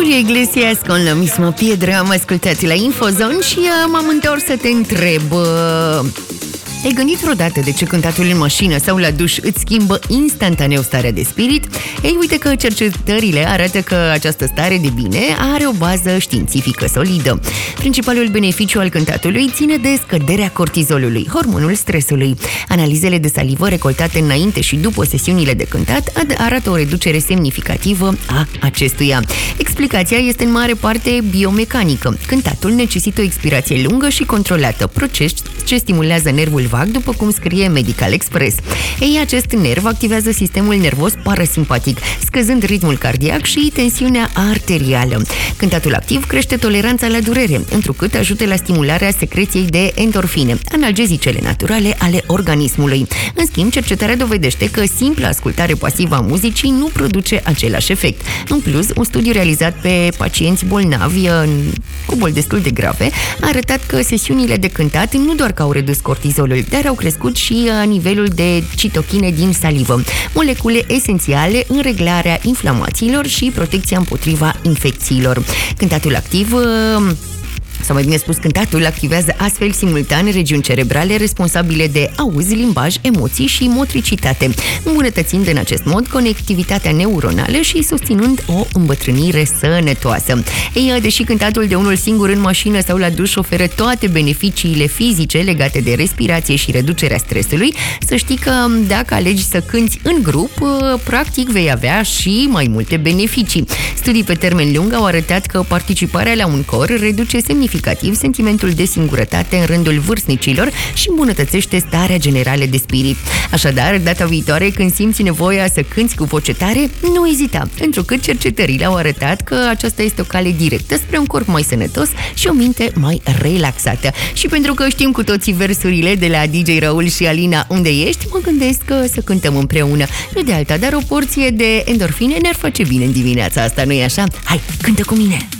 Julio Iglesias con La Misma Piedra. Am ascultat la Infozone și m-am întors să te întreb... Ai gândit vreodată de ce cântatul în mașină sau la duș îți schimbă instantaneu starea de spirit? Ei, uite că cercetările arată că această stare de bine are o bază științifică solidă. Principalul beneficiu al cântatului ține de scăderea cortizolului, hormonul stresului. Analizele de salivă recoltate înainte și după sesiunile de cântat arată o reducere semnificativă a acestuia. Explicația este în mare parte biomecanică. Cântatul necesită o expirație lungă și controlată, proces ce stimulează nervul vag, după cum scrie Medical Express. Ei, acest nerv activează sistemul nervos parasimpatic, scăzând ritmul cardiac și tensiunea arterială. Cântatul activ crește toleranța la durere, întrucât ajută la stimularea secreției de endorfine, analgezicele naturale ale organismului. În schimb, cercetarea dovedește că simpla ascultare pasivă a muzicii nu produce același efect. În plus, un studiu realizat pe pacienți bolnavi cu boli destul de grave a arătat că sesiunile de cântat nu doar că au redus cortizolul, dar au crescut și nivelul de citochine din salivă, molecule esențiale în reglarea inflamațiilor și protecția împotriva infecțiilor. Cântatul activ... sau mai bine spus, cântatul activează astfel simultan regiuni cerebrale responsabile de auz, limbaj, emoții și motricitate, îmbunătățind în acest mod conectivitatea neuronală și susținând o îmbătrânire sănătoasă. Ei, deși cântatul de unul singur în mașină sau la duș oferă toate beneficiile fizice legate de respirație și reducerea stresului, să știi că dacă alegi să cânti în grup, practic vei avea și mai multe beneficii. Studii pe termen lung au arătat că participarea la un cor reduce semnificativ sentimentul de singurătate în rândul vârstnicilor și îmbunătățește starea generală de spirit. Așadar, data viitoare când simți nevoia să cânți cu voce tare, nu ezita, întrucât cercetările au arătat că aceasta este o cale directă spre un corp mai sănătos și o minte mai relaxată. Și pentru că știm cu toții versurile de la DJ Raul și Alina Unde ești, mă gândesc că să cântăm împreună. Nu de alta, dar o porție de endorfine ne-ar face bine în dimineața asta, nu-i așa? Hai, cântă cu mine!